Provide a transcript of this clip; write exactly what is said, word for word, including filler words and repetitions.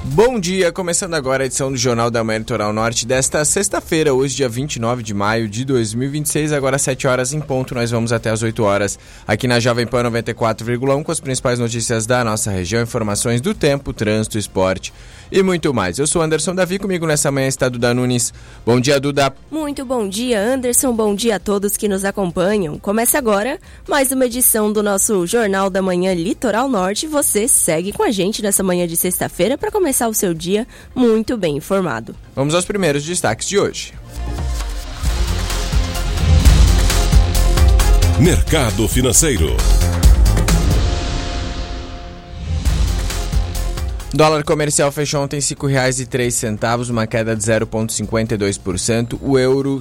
Bom dia, começando agora a edição do Jornal da Manhã Litoral Norte desta sexta-feira, hoje dia vinte e nove de maio de dois mil e vinte e seis, agora sete horas em ponto, nós vamos até as oito horas aqui na Jovem Pan noventa e quatro vírgula um com as principais notícias da nossa região, informações do tempo, trânsito, esporte e muito mais. Eu sou Anderson Davi, comigo nessa manhã está Duda Nunes. Bom dia, Duda. Muito bom dia, Anderson, bom dia a todos que nos acompanham. Começa agora mais uma edição do nosso Jornal da Manhã Litoral Norte. Você segue com a gente nessa manhã de sexta-feira para começar o seu dia muito bem informado. Vamos aos primeiros destaques de hoje. Mercado Financeiro. Dólar comercial fechou ontem cinco reais e três centavos, uma queda de zero vírgula cinquenta e dois por cento. O euro